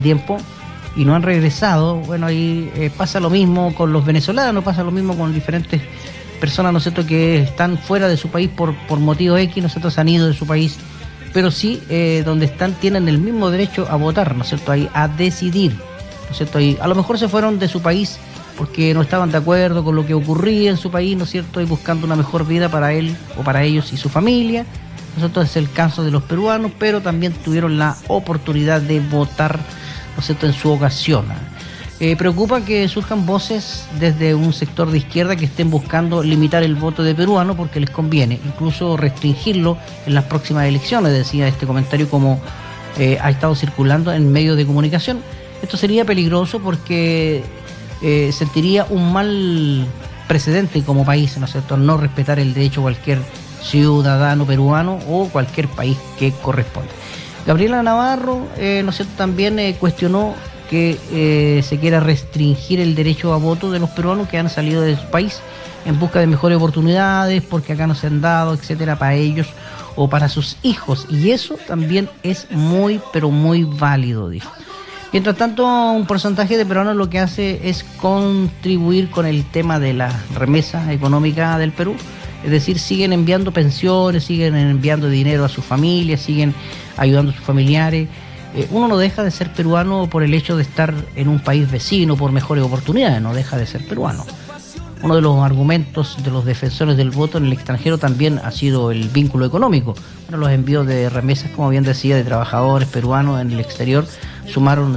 tiempo y no han regresado. Bueno, ahí pasa lo mismo con los venezolanos, pasa lo mismo con diferentes personas, ¿no es cierto?, que están fuera de su país por motivos X, ¿no es cierto?, se han ido de su país, pero sí, donde están tienen el mismo derecho a votar, ¿no es cierto?, ahí a decidir, ¿no es cierto?, ahí a lo mejor se fueron de su país porque no estaban de acuerdo con lo que ocurría en su país, ¿no es cierto?, y buscando una mejor vida para él o para ellos y su familia. Nosotros es el caso de los peruanos, pero también tuvieron la oportunidad de votar, ¿no es cierto?, en su ocasión. Preocupa que surjan voces desde un sector de izquierda que estén buscando limitar el voto de peruano porque les conviene, incluso restringirlo en las próximas elecciones, decía este comentario, como ha estado circulando en medios de comunicación. Esto sería peligroso porque sentiría un mal precedente como país, ¿no es cierto?, no respetar el derecho a cualquier ciudadano peruano o cualquier país que corresponda. Gabriela Navarro, ¿no es cierto?, también cuestionó que se quiera restringir el derecho a voto de los peruanos que han salido de su país en busca de mejores oportunidades, porque acá no se han dado, etcétera, para ellos o para sus hijos, y eso también es muy, pero muy válido, dijo. Mientras tanto, un porcentaje de peruanos lo que hace es contribuir con el tema de la remesa económica del Perú, es decir, siguen enviando pensiones, siguen enviando dinero a sus familias, siguen ayudando a sus familiares. Uno no deja de ser peruano por el hecho de estar en un país vecino, por mejores oportunidades, no deja de ser peruano. Uno de los argumentos de los defensores del voto en el extranjero también ha sido el vínculo económico. Bueno, los envíos de remesas, como bien decía, de trabajadores peruanos en el exterior sumaron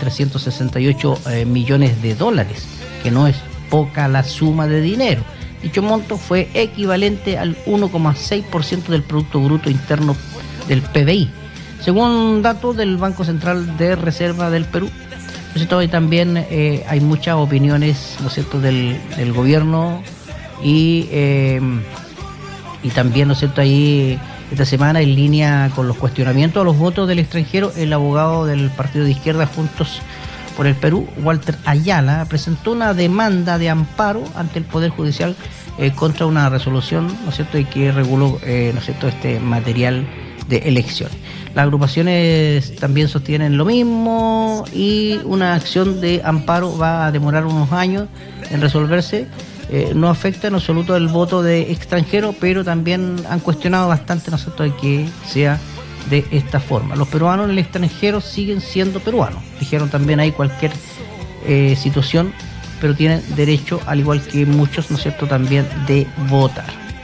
5.368 millones de dólares, que no es poca la suma de dinero. Dicho monto fue equivalente al 1,6% del Producto Bruto Interno del PBI, según datos del Banco Central de Reserva del Perú. ¿No es cierto? Y también hay muchas opiniones, ¿no es cierto?, del gobierno y también, ¿no es cierto?, ahí esta semana, en línea con los cuestionamientos a los votos del extranjero, el abogado del partido de izquierda Juntos por el Perú, Walter Ayala, presentó una demanda de amparo ante el Poder Judicial contra una resolución, ¿no es cierto?, y que reguló, ¿no es cierto?, este material de elecciones. Las agrupaciones también sostienen lo mismo y una acción de amparo va a demorar unos años en resolverse. No afecta en absoluto el voto de extranjero, pero también han cuestionado bastante, ¿no es cierto?, de que sea de esta forma. Los peruanos en el extranjero siguen siendo peruanos. Dijeron también ahí cualquier situación, pero tienen derecho, al igual que muchos, ¿no es cierto?, también de votar.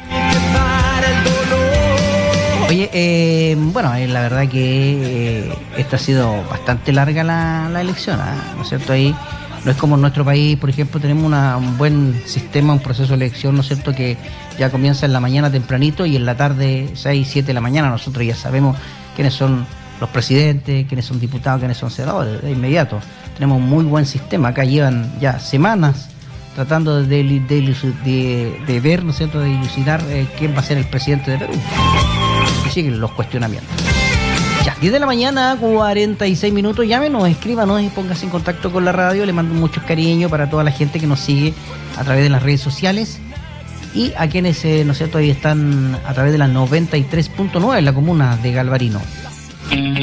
Oye, bueno, la verdad que esta ha sido bastante larga la elección, ¿no es cierto? Ahí no es como en nuestro país, por ejemplo, tenemos un buen sistema, un proceso de elección, ¿no es cierto?, que ya comienza en la mañana tempranito y en la tarde, 6, 7 de la mañana, nosotros ya sabemos quiénes son los presidentes, quiénes son diputados, quiénes son senadores, de inmediato. Tenemos un muy buen sistema, acá llevan ya semanas tratando de ver, ¿no es cierto?, de dilucidar quién va a ser el presidente de Perú. Y siguen los cuestionamientos. Ya, 10 de la mañana, 46 minutos. Llámenos, escríbanos y póngase en contacto con la radio. Le mando muchos cariños para toda la gente que nos sigue a través de las redes sociales y a quienes, ¿no es cierto?, ahí están a través de la 93.9 en la comuna de Galvarino.